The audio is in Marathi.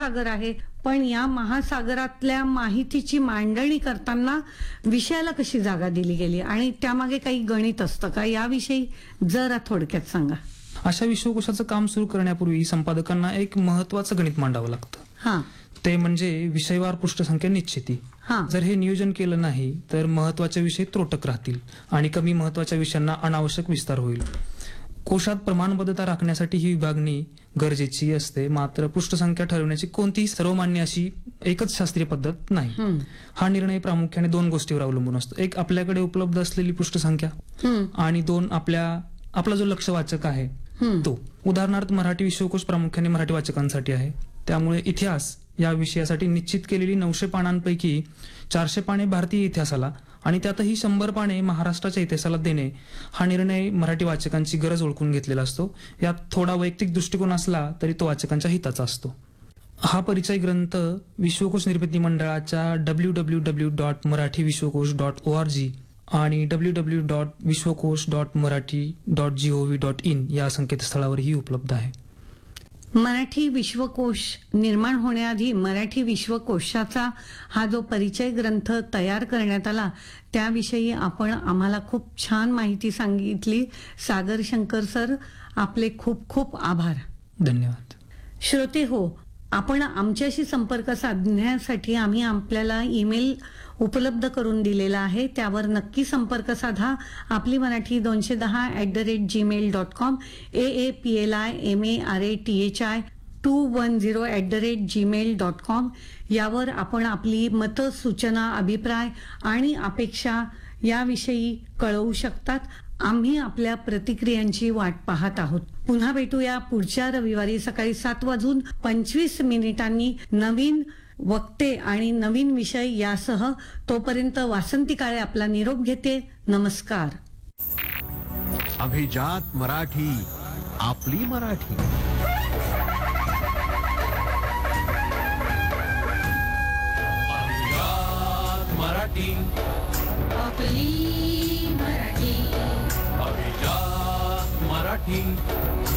महासागर आहे, पण या महासागरातल्या माहितीची मांडणी करताना विषयाला कशी जागा दिली गेली आणि त्यामागे काही गणित असतं का, याविषयी जरा थोडक्यात सांगा. अशा विश्वकोशाचं काम सुरू करण्यापूर्वी संपादकांना एक महत्वाचं गणित मांडावं लागतं. हा, ते म्हणजे विषयवार पृष्ठसंख्या निश्चिती. हा. जर हे नियोजन केलं नाही तर महत्वाचे विषय त्रोटक राहतील आणि कमी महत्वाच्या विषयांना अनावश्यक विस्तार होईल. कोशात प्रमाणबद्धता राखण्यासाठी ही विभागणी गरजेची असते, मात्र पृष्ठसंख्या ठरवण्याची कोणतीही सर्वमान्य अशी एकच शास्त्रीय पद्धत नाही. हा निर्णय प्रामुख्याने दोन गोष्टीवर अवलंबून असतो. एक, आपल्याकडे उपलब्ध असलेली पृष्ठसंख्या, आणि दोन, आपला जो लक्ष्यवाचक आहे तो. उदाहरणार्थ मराठी विश्वकोश प्रामुख्याने मराठी वाचकांसाठी आहे, त्यामुळे इतिहास या विषयासाठी निश्चित केलेली 900 पानांपैकी 400 पाने भारतीय इतिहासाला आणि त्यातही 100 पाने महाराष्ट्राच्या इतिहासाला देणे हा निर्णय मराठी वाचकांची गरज ओळखून घेतलेला असतो. यात थोडा वैयक्तिक दृष्टिकोन असला तरी तो वाचकांच्या हिताचा असतो. हा परिचय ग्रंथ विश्वकोश निर्मिती मंडळाच्या www.marathivishwakosh.org आणि www.vishwakosh.marathi.gov.in या संकेतस्थळावरही उपलब्ध आहे. मराठी विश्वकोश निर्माण होण्याआधी मराठी विश्वकोशाचा हा जो परिचय ग्रंथ तयार करण्यात आला त्याविषयी आपण आम्हाला खूप छान माहिती सांगितली. सागर शंकर सर, आपले खूप खूप आभार. धन्यवाद. श्रोते हो, आपण आमच्याशी संपर्क साधण्यासाठी आम्ही आपल्याला ईमेल उपलब्ध करून दिलेला आहे, त्यावर नक्की संपर्क साधा. आपली मराठी 210@gmail.com, AAPLIMARATHI210@gmail.com यावर आपण आपली मतं, सूचना, अभिप्राय आणि अपेक्षा याविषयी कळवू शकतात. आम्ही आपल्या प्रतिक्रियांची वाट पाहत आहोत. पुन्हा भेटूया पुढच्या रविवारी सकाळी 7:25 नवीन वक्ते आणि नवीन विषय यासह. तोपर्यंत वासंती काळे आपला निरोप घेते. नमस्कार. अभिजात मराठी, आपली मराठी. अभिजात मराठी, आपली मराठी. अभिजात मराठी.